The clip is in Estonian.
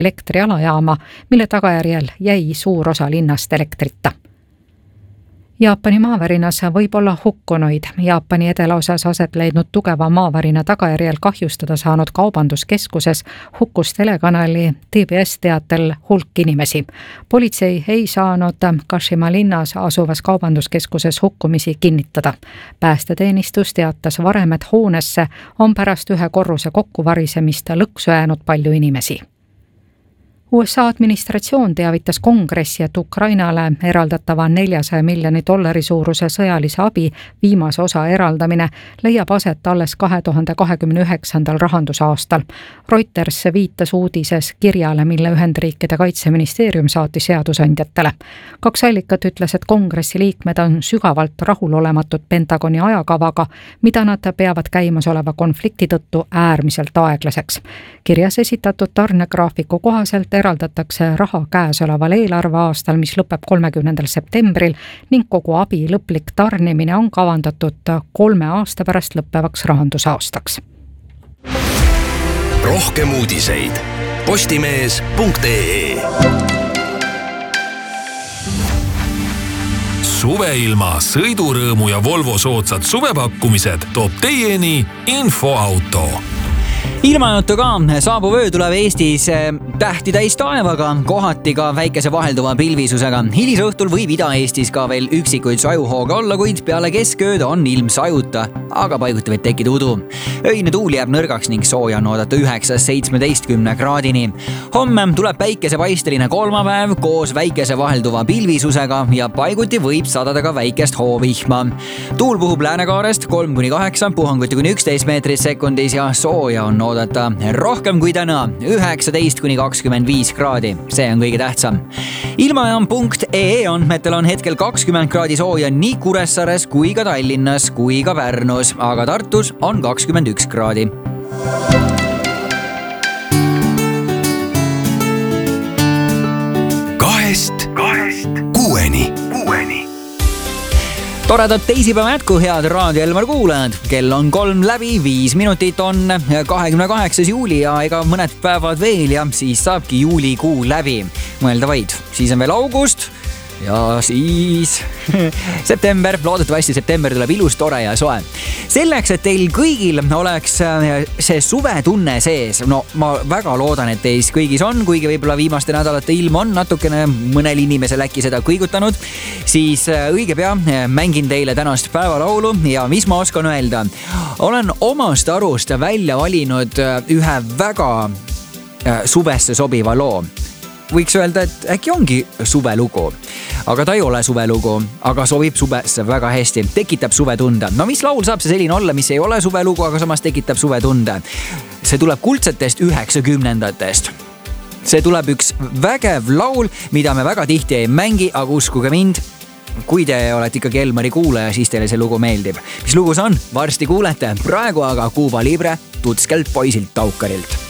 elektrialajaama, mille tagajärjel jäi suur osa linnast elektrita. Jaapani maaverinas võib olla hukkunuid. Jaapani edelaosas aset leidnud tugeva maavärina tagajärjel kahjustada saanud kaubanduskeskuses hukkus telekanali TBS teatel hulk inimesi. Politsei ei saanud Kashima linnas asuvas kaubanduskeskuses hukkumisi kinnitada. Päästeteenistus teatas varem, et hoonesse on pärast ühe korruse kokkuvarisemist lõksu jäänud palju inimesi. USA administratsioon teavitas kongressi, et Ukrainale eraldatava $400 miljoni suuruse sõjalise abi viimase osa eraldamine leiab aset alles 2029. rahandusaastal. Reuters viitas uudises kirjale, mille Ühendriikide kaitseministeerium saatis seadusandjatele. 2 allikat ütles, et kongressi liikmed on sügavalt rahulolematud Pentagoni ajakavaga, mida nad peavad käimasoleva konflikti tõttu äärmiselt aeglaseks. Kirjas esitatud tarnegraafiku kohaselt eraldatakse raha käesoleval eelarveaastal, mis lõpeb 30. septembril ning kogu abi lõplik tarnimine on kavandatud 3 aasta pärast lõppevaks rahandusaastaks. Rohkem uudiseid postimees.ee. Suveilma, sõidurõõmu ja Volvo soodsad suvepakkumised toob teieni Infoauto. Ilmajutu ka saabuv öö tuleb Eestis tähti täis taevaga, kohati ka väikese vahelduva pilvisusega. Hilisõhtul võib Ida-Eestis ka veel üksikuid sajuhooga olla, kuid peale keskööd on ilm sajuta, aga paiguti võib tekkida udu. Öine tuul jääb nõrgaks ning sooja on oodata 9-17 kraadini. Homme tuleb päikesepaisteline kolmapäev koos väikese vahelduva pilvisusega ja paiguti võib sadada ka väikest hoovihma. Tuul puhub läänekaarest 3-8, puhanguti kuni 11 meetrit sekundis ja sooja on oodata rohkem kui täna 19-25 kraadi. See on kõige tähtsam. Ilmajaam.ee andmetel on hetkel 20 kraadi sooja nii Kuressaares kui ka Tallinnas kui ka Pärnus, aga Tartus on 21 kraadi. Kahest kuueni. Toredat teisipäeva jätku, head Raadio Elmar kuulajad. Kell on 3 läbi, 5 minutit on 28. juuli ja ega mõned päevad veel ja siis saabki juulikuu läbi. Mõelda vaid, siis on veel august ja siis september, loodetavasti september tuleb ilus, tore ja soe. Selleks, et teil kõigil oleks see suvetunne sees, no ma väga loodan, et teis kõigis on, kuigi võib-olla viimaste nädalate ilm on natukene mõnel inimesel äkki seda kõigutanud, siis õige pea mängin teile tänast päevalaulu ja mis ma oskan öelda. Olen omast arust välja valinud ühe väga suvesse sobiva loo. Võiks öelda, et äkki ongi suvelugu, aga ta ei ole suvelugu, aga sobib suvesse väga hästi, tekitab suvetunde. No mis laul saab see selline olla, mis ei ole suvelugu, aga samas tekitab suvetunde? See tuleb kuldsetest 90-ndatest. See tuleb üks vägev laul, mida me väga tihti ei mängi, aga uskuge mind, kui te olete ikkagi Elmari kuulaja, siis teile see lugu meeldib. Mis lugu see on? Varsti kuulete. Praegu aga Cuba Libre Tutskelt poisilt Taukarilt.